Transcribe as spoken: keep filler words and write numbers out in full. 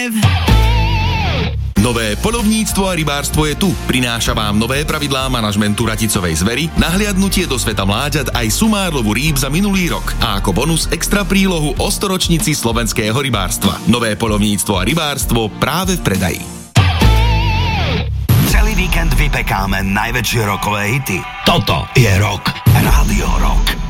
Live. Nové poľovníctvo a rybárstvo je tu. Prináša vám nové pravidlá manažmentu raticovej zvery, nahliadnutie do sveta mláďat aj sumárlovu rýb za minulý rok a ako bonus extra prílohu o storočnici slovenského rybárstva. Nové poľovníctvo a rybárstvo práve v predaji. Celý víkend vypekáme najväčšie rokové hity. Toto je Rock. Rádio Rock.